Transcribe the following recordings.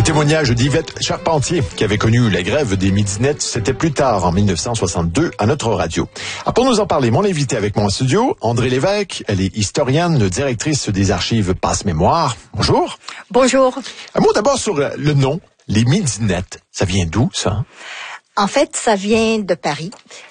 témoignage d'Yvette Charpentier, qui avait connu la grève des midinettes, c'était plus tard, en 1962, à notre radio. Pour nous en parler, mon invité avec moi en studio, André Lévesque. Elle est historienne, directrice des archives Passe-Mémoire. Bonjour. Bonjour. Un mot d'abord sur le nom, les midinettes. Ça vient d'où, ça? En fait, ça vient de Paris.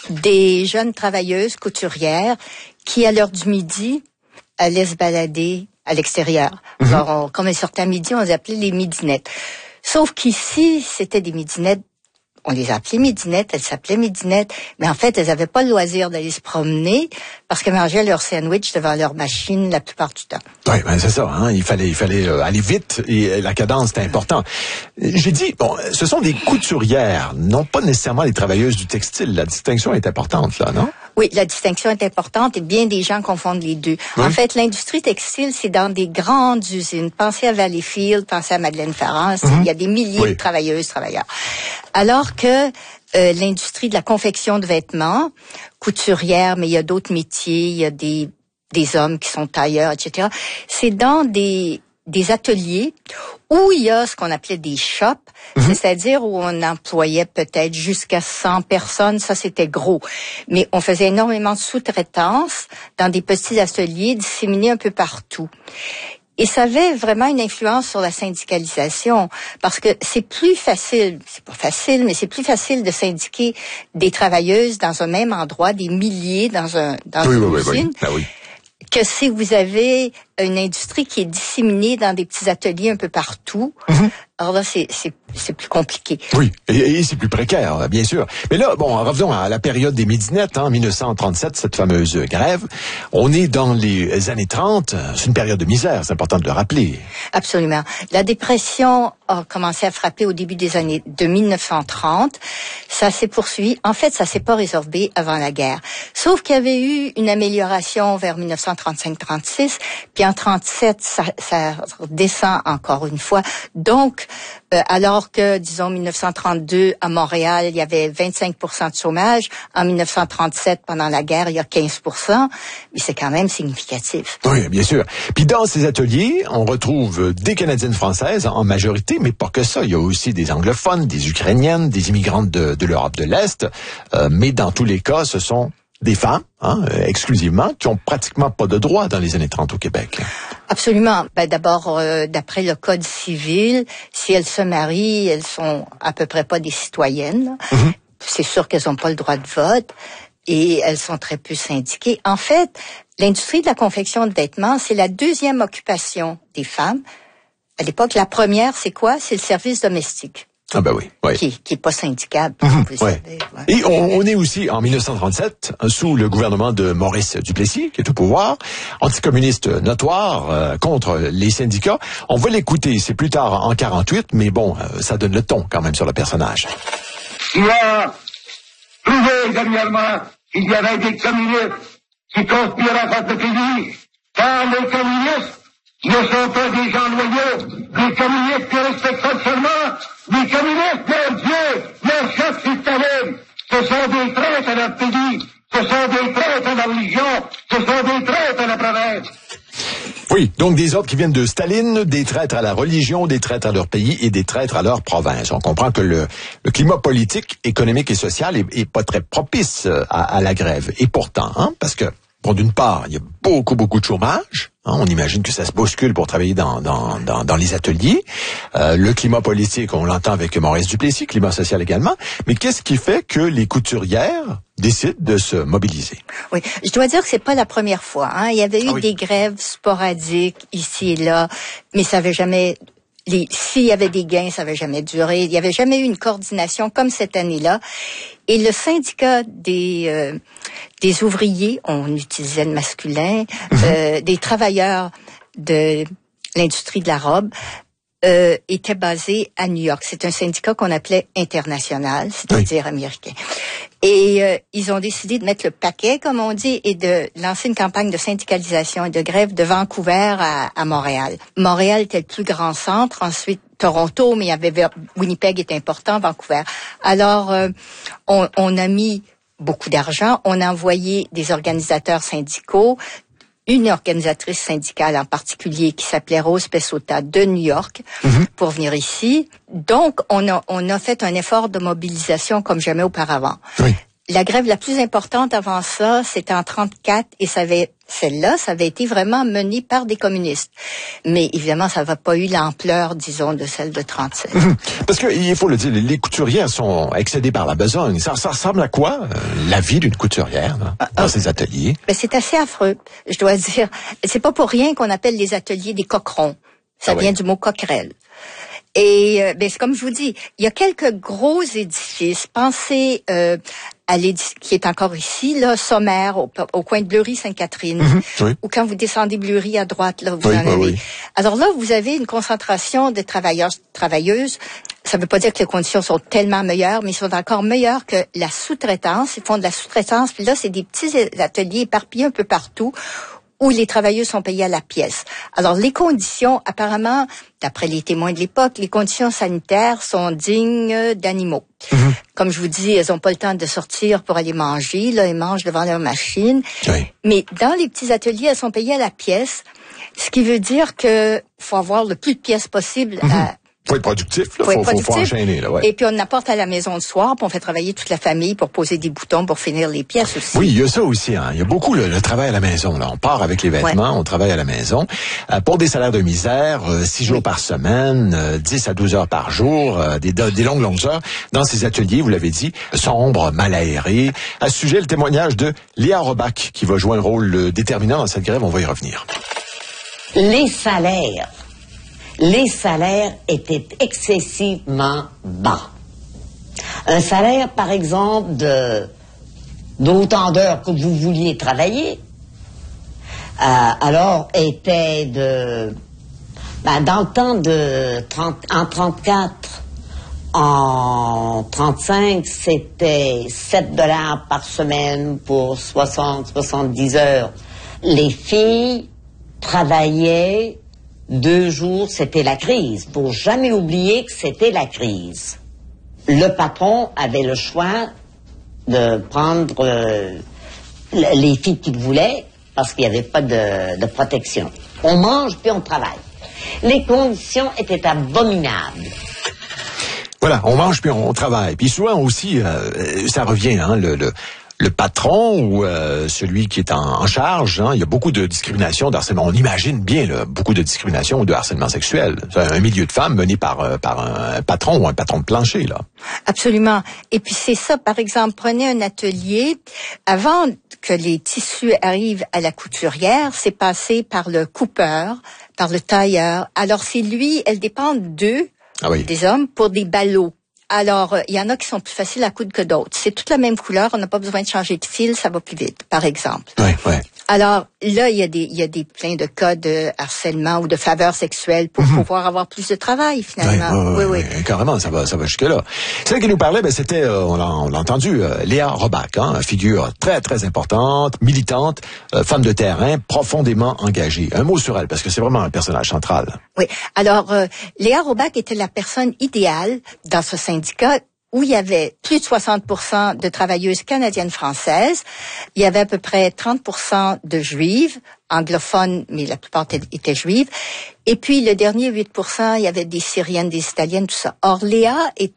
Des jeunes travailleuses couturières qui, à l'heure du midi, allaient se balader à l'extérieur. Alors, comme elles sortaient à midi, on les appelait les midinettes. Sauf qu'ici, c'était des midinettes. On les appelait midinettes, elles s'appelaient midinettes, mais en fait, elles n'avaient pas le loisir d'aller se promener parce qu'elles mangeaient leur sandwich devant leur machine la plupart du temps. Oui, ben c'est ça. Hein? Il fallait aller vite et la cadence, c'était important. J'ai dit, bon, ce sont des couturières, non pas nécessairement les travailleuses du textile. La distinction est importante, là, non? Oui, la distinction est importante et bien des gens confondent les deux. Oui. En fait, l'industrie textile, c'est dans des grandes usines. Pensez à Valleyfield, pensez à Madeleine-Farrand. Il y a des milliers de travailleuses, travailleurs. Alors que l'industrie de la confection de vêtements, couturière, mais il y a d'autres métiers, il y a des hommes qui sont tailleurs, etc. C'est dans des ateliers où il y a ce qu'on appelait des shops, c'est-à-dire où on employait peut-être jusqu'à 100 personnes, ça c'était gros. Mais on faisait énormément de sous-traitance dans des petits ateliers disséminés un peu partout. Et ça avait vraiment une influence sur la syndicalisation, parce que c'est plus facile, c'est pas facile, mais c'est plus facile de syndiquer des travailleuses dans un même endroit, des milliers dans une usine. Ah oui. Que si vous avez une industrie qui est disséminée dans des petits ateliers un peu partout, alors là, c'est plus compliqué. Oui, et c'est plus précaire, bien sûr. Mais là, bon, revenons à la période des midinettes, en 1937, cette fameuse grève. On est dans les années 30, c'est une période de misère, c'est important de le rappeler. Absolument. La dépression a commencé à frapper au début des années de 1930. Ça s'est poursuivi. En fait, ça s'est pas résorbé avant la guerre. Sauf qu'il y avait eu une amélioration vers 1935-36, puis en 37, ça descend encore une fois. Donc, alors que, disons, 1932, à Montréal, il y avait 25% de chômage. En 1937, pendant la guerre, il y a 15%. Mais c'est quand même significatif. Oui, bien sûr. Puis dans ces ateliers, on retrouve des Canadiennes françaises en majorité, mais pas que ça. Il y a aussi des anglophones, des Ukrainiennes, des immigrantes de l'Europe de l'Est. Mais dans tous les cas, ce sont des femmes, exclusivement, qui ont pratiquement pas de droits dans les années 30 au Québec. Absolument. D'abord, d'après le Code civil, si elles se marient, elles sont à peu près pas des citoyennes. C'est sûr qu'elles n'ont pas le droit de vote et elles sont très peu syndiquées. En fait, l'industrie de la confection de vêtements, c'est la deuxième occupation des femmes. À l'époque, la première, c'est quoi? C'est le service domestique. Ah ben oui. Qui est pas syndicable. Vous savez, Et on est aussi en 1937 sous le gouvernement de Maurice Duplessis, qui est au pouvoir, anticommuniste notoire contre les syndicats. On va l'écouter, c'est plus tard en 48, mais bon, ça donne le ton quand même sur le personnage. Il a prouvé dernièrement qu'il y avait des communistes qui conspirent à contre le pays, car les communistes ne sont pas des gens loyaux, les communistes qui respectent seulement, les communistes, leur Dieu, leur chef, c'est Staline. Ce sont des traîtres à leur pays, ce sont des traîtres à la religion, ce sont des traîtres à la province. Oui, donc des ordres qui viennent de Staline, des traîtres à la religion, des traîtres à leur pays et des traîtres à leur province. On comprend que le climat politique, économique et social est pas très propice à la grève. Et pourtant, parce que, bon, d'une part, il y a beaucoup de chômage. On imagine que ça se bouscule pour travailler dans les ateliers. Le climat politique, on l'entend avec Maurice Duplessis, climat social également. Mais qu'est-ce qui fait que les couturières décident de se mobiliser? Oui, je dois dire que c'est pas la première fois. Il y avait eu des grèves sporadiques ici et là, mais ça avait jamais... S'il y avait des gains, ça n'avait jamais duré. Il n'y avait jamais eu une coordination comme cette année-là. Et le syndicat des ouvriers, on utilisait le masculin, des travailleurs de l'industrie de la robe, était basé à New York. C'est un syndicat qu'on appelait international, c'est-à-dire américain. Et ils ont décidé de mettre le paquet, comme on dit, et de lancer une campagne de syndicalisation et de grève de Vancouver à Montréal. Montréal était le plus grand centre, ensuite Toronto, mais il y avait Winnipeg est important, Vancouver. Alors, on a mis beaucoup d'argent, on a envoyé des organisateurs syndicaux, une organisatrice syndicale en particulier qui s'appelait Rose Pessotta de New York pour venir ici. Donc, on a fait un effort de mobilisation comme jamais auparavant. Oui. La grève la plus importante avant ça, c'était en 34 et celle-là, ça avait été vraiment menée par des communistes. Mais évidemment, ça n'avait pas eu l'ampleur, disons, de celle de 37. Parce que, il faut le dire, les couturières sont excédées par la besogne. Ça ressemble à quoi, la vie d'une couturière, dans ces ateliers? Ben, c'est assez affreux, je dois dire. C'est pas pour rien qu'on appelle les ateliers des coquerons. Ça vient du mot coquerelle. Et ben, c'est comme je vous dis, il y a quelques gros édifices. Pensez qui est encore ici, là, Sommaire, au coin de Bleury-Sainte-Catherine, ou quand vous descendez Bleury à droite, là, vous en avez. Oui. Alors là, vous avez une concentration de travailleuses. Ça ne veut pas dire que les conditions sont tellement meilleures, mais ils sont encore meilleures que la sous-traitance. Ils font de la sous-traitance, puis là, c'est des petits ateliers éparpillés un peu partout, où les travailleuses sont payées à la pièce. Alors, les conditions, apparemment, d'après les témoins de l'époque, les conditions sanitaires sont dignes d'animaux. Comme je vous dis, elles n'ont pas le temps de sortir pour aller manger. Là, elles mangent devant leur machine. Oui. Mais dans les petits ateliers, elles sont payées à la pièce, ce qui veut dire que faut avoir le plus de pièces possible faut être productif, là. Faut enchaîner, là, ouais. Et puis, on apporte à la maison le soir, puis on fait travailler toute la famille pour poser des boutons pour finir les pièces aussi. Oui, il y a ça aussi, hein. Il y a beaucoup le travail à la maison, là. On part avec les vêtements, on travaille à la maison. Pour des salaires de misère, 6 jours par semaine, 10 à 12 heures par jour, des longues heures. Dans ces ateliers, vous l'avez dit, sombres, mal aérés. À ce sujet, le témoignage de Léa Robach, qui va jouer un rôle déterminant dans cette grève. On va y revenir. Les salaires étaient excessivement bas. Un salaire, par exemple, d'autant d'heures que vous vouliez travailler, alors était dans le temps en 34, en 35, c'était 7 $ par semaine pour 70 heures. Les filles travaillaient 2 jours, c'était la crise. Faut jamais oublier que c'était la crise. Le patron avait le choix de prendre les filles qu'il voulait parce qu'il n'y avait pas de protection. On mange puis on travaille. Les conditions étaient abominables. Voilà, on mange puis on travaille. Puis souvent aussi, ça revient, hein, le patron ou celui qui est en charge, hein, il y a beaucoup de discrimination, d'harcèlement. On imagine bien là, beaucoup de discrimination ou de harcèlement sexuel. C'est un milieu de femmes mené par un patron ou un patron de plancher, là. Absolument. Et puis c'est ça, par exemple, prenez un atelier. Avant que les tissus arrivent à la couturière, c'est passé par le coupeur, par le tailleur. Alors c'est lui, elles dépendent d'eux, des hommes, pour des ballots. Alors, il y en a qui sont plus faciles à coudre que d'autres. C'est toute la même couleur, on n'a pas besoin de changer de fil, ça va plus vite, par exemple. Oui. Alors, là, il y a des plein de cas de harcèlement ou de faveur sexuelle pour pouvoir avoir plus de travail, finalement. Oui. Carrément, ça va jusque-là. Celle qui nous parlait, c'était, on l'a entendu, Léa Robach, hein, figure très, très importante, militante, femme de terrain, profondément engagée. Un mot sur elle, parce que c'est vraiment un personnage central. Oui. Alors, Léa Robach était la personne idéale dans ce syndicat où il y avait plus de 60% de travailleuses canadiennes-françaises. Il y avait à peu près 30% de juives, anglophones, mais la plupart étaient juives. Et puis, le dernier 8%, il y avait des Syriennes, des Italiennes, tout ça. Or, Léa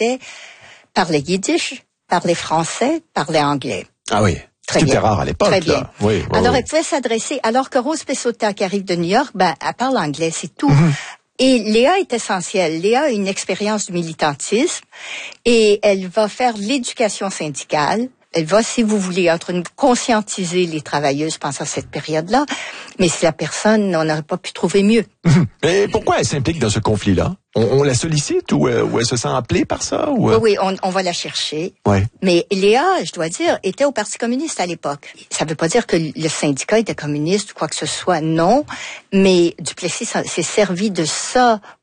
parlait yiddish, parlait français, parlait anglais. Ah oui. C'était rare à l'époque. Très bien. Là. Oui, alors, elle pouvait s'adresser, alors que Rose Pessotta, qui arrive de New York, elle parle anglais, c'est tout. Et Léa est essentielle. Léa a une expérience du militantisme et elle va faire l'éducation syndicale. Elle va, si vous voulez, conscientiser les travailleuses pendant cette période-là. Mais si la personne, on n'aurait pas pu trouver mieux. Mais pourquoi elle s'implique dans ce conflit-là? On la sollicite ou elle se sent appelée par ça? Ou... Oui, on va la chercher. Ouais. Mais Léa, je dois dire, était au Parti communiste à l'époque. Ça ne veut pas dire que le syndicat était communiste ou quoi que ce soit, non. Mais Duplessis s'est servi de ça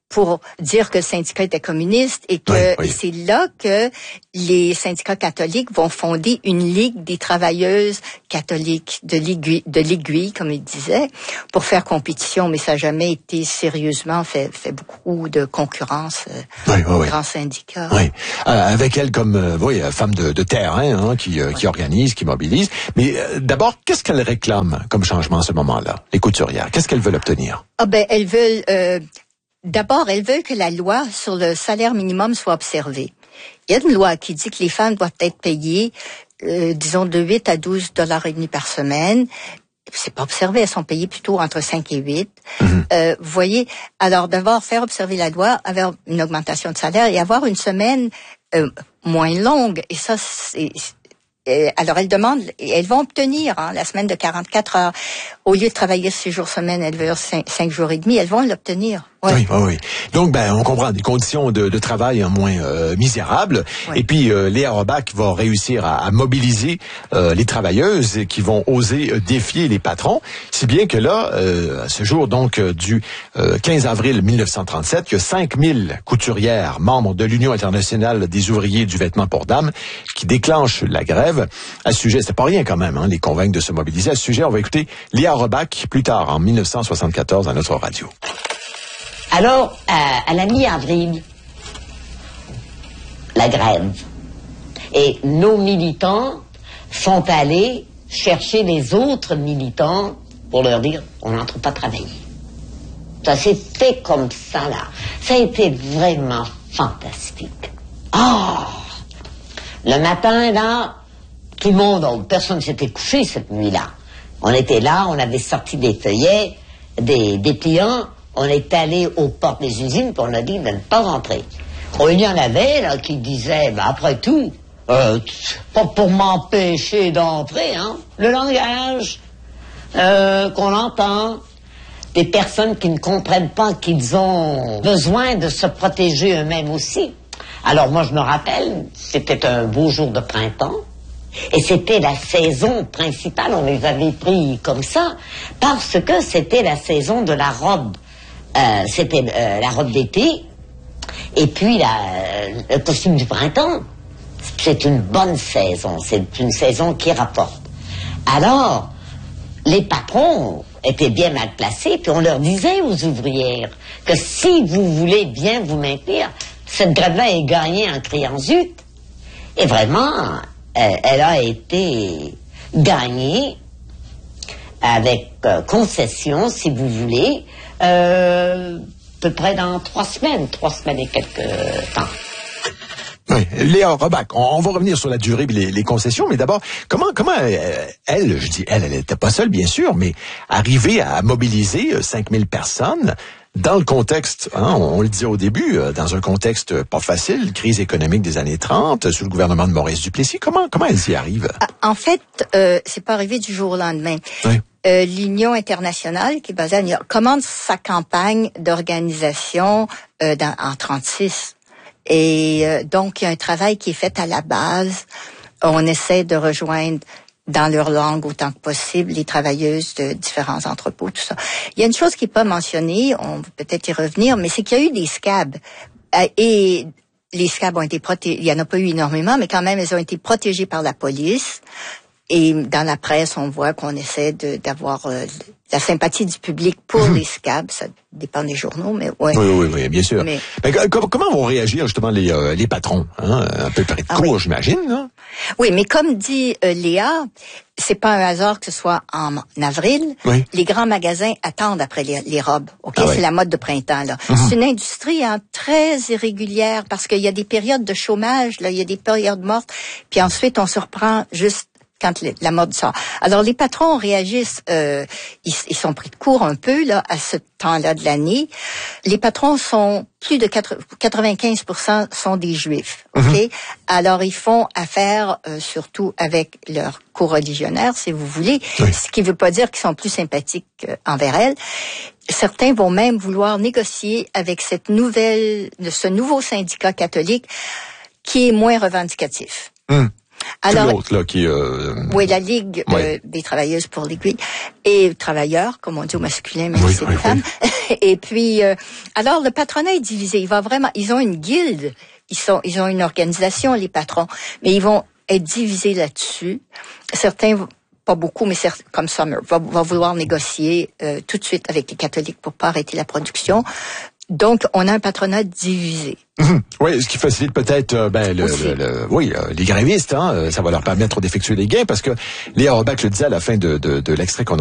pour dire que le syndicat était communiste et que et c'est là que les syndicats catholiques vont fonder une ligue des travailleuses catholiques de l'aiguille, comme ils disaient, pour faire compétition, mais ça n'a jamais été sérieusement fait beaucoup de concurrence aux grands syndicats. Oui. Avec elle comme femme de terrain qui organise, qui mobilise. Mais d'abord, qu'est-ce qu'elle réclame comme changement à ce moment-là, les couturières? Qu'est-ce qu'elles veulent obtenir? Elles veulent d'abord, elles veulent que la loi sur le salaire minimum soit observée. Il y a une loi qui dit que les femmes doivent être payées, disons, de 8 à 12 $ et demi par semaine. C'est pas observé, elles sont payées plutôt entre 5 et 8. Vous voyez, alors d'abord faire observer la loi, avoir une augmentation de salaire et avoir une semaine moins longue. Et ça, alors elles demandent, elles vont obtenir la semaine de 44 heures. Au lieu de travailler 6 jours semaine, elles veulent 5 jours et demi, elles vont l'obtenir. Ouais. Oui. Donc, on comprend des conditions de travail moins misérables. Ouais. Et puis, Léa Robach va réussir à mobiliser les travailleuses qui vont oser défier les patrons. Si bien que là, à ce jour donc du 15 avril 1937, il y a 5000 couturières membres de l'Union internationale des ouvriers du vêtement pour dames qui déclenchent la grève. À ce sujet, c'est pas rien quand même, les convaincre de se mobiliser. À ce sujet, on va écouter Léa Robach plus tard, en 1974, à notre radio. Alors, à la mi-avril, la grève. Et nos militants sont allés chercher les autres militants pour leur dire, on n'entre pas travailler. Ça s'est fait comme ça, là. Ça a été vraiment fantastique. Le matin, là, tout le monde, personne ne s'était couché cette nuit-là. On était là, on avait sorti des feuillets, des dépliants. On est allé aux portes des usines, puis on a dit de ne pas rentrer. Il y en avait là qui disaient, après tout, pas pour m'empêcher d'entrer, le langage qu'on entend, des personnes qui ne comprennent pas qu'ils ont besoin de se protéger eux-mêmes aussi. Alors moi je me rappelle, c'était un beau jour de printemps, et c'était la saison principale, on les avait pris comme ça, parce que c'était la saison de la robe. C'était la robe d'été, et puis le costume du printemps. C'est une bonne saison, c'est une saison qui rapporte. Alors, les patrons étaient bien mal placés, puis on leur disait aux ouvrières que si vous voulez bien vous maintenir, cette grève-là est gagnée en criant zut. Et vraiment, elle a été gagnée avec concession, si vous voulez, à peu près dans 3 semaines et quelques temps. Oui, Léa Robach, on va revenir sur la durée et les concessions, mais d'abord, comment elle n'était pas seule, bien sûr, mais arriver à mobiliser 5000 personnes dans le contexte, on le disait au début, dans un contexte pas facile, crise économique des années 30, sous le gouvernement de Maurice Duplessis, comment elle y arrive? En fait, c'est pas arrivé du jour au lendemain. Oui. L'Union internationale, qui est basée à New York, commence sa campagne d'organisation en 36. Et donc, il y a un travail qui est fait à la base. On essaie de rejoindre dans leur langue autant que possible les travailleuses de différents entrepôts, tout ça. Il y a une chose qui n'est pas mentionnée, on va peut-être y revenir, mais c'est qu'il y a eu des scabs. Et les scabs ont été protégés, il n'y en a pas eu énormément, mais quand même, elles ont été protégées par la police. Et dans la presse, on voit qu'on essaie d'avoir la sympathie du public pour les scabs. Ça dépend des journaux, mais ouais. Oui, bien sûr. Mais comment vont réagir justement les patrons, un peu près de court, j'imagine, là? Oui, mais comme dit Léa, c'est pas un hasard que ce soit en avril. Oui. Les grands magasins attendent après les robes. C'est la mode de printemps, là. C'est une industrie très irrégulière parce qu'il y a des périodes de chômage, là, il y a des périodes mortes, puis ensuite on se reprend juste quand la mode sort. Alors les patrons réagissent, ils sont pris de court un peu là à ce temps-là de l'année. Les patrons sont plus de 95% sont des juifs. OK? Alors ils font affaire surtout avec leurs coreligionnaires, si vous voulez, ce qui veut pas dire qu'ils sont plus sympathiques envers elles. Certains vont même vouloir négocier avec ce nouveau syndicat catholique qui est moins revendicatif. Alors, l'autre, là, qui... oui, la Ligue des travailleuses pour l'aiguille et travailleurs, comme on dit au masculin, même si c'est des femmes. Et puis, alors, le patronat est divisé. Ils ont une guilde. Ils ont une organisation, les patrons. Mais ils vont être divisés là-dessus. Certains, pas beaucoup, mais comme Summer, va vouloir négocier tout de suite avec les catholiques pour pas arrêter la production. Donc, on a un patronat divisé. Oui, ce qui facilite peut-être les grévistes. Ça va leur permettre d'effectuer des gains parce que Léa Orbach le disait à la fin de l'extrait qu'on